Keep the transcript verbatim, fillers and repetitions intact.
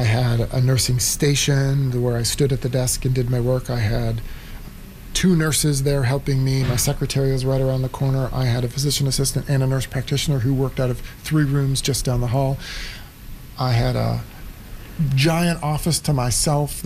I had a nursing station where I stood at the desk and did my work. I had two nurses there helping me. My secretary was right around the corner. I had a physician assistant and a nurse practitioner who worked out of three rooms just down the hall. I had a giant office to myself